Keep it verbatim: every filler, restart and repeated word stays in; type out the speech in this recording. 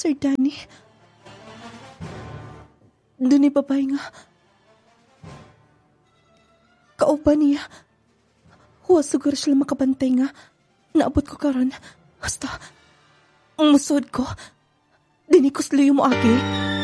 Sir Danny. Doon ibabay nga. Kauban niya. Huwa siguro sila makabantay nga. Naabot ko karon. Basta, musod ko. Dini ko sluyo mo agi.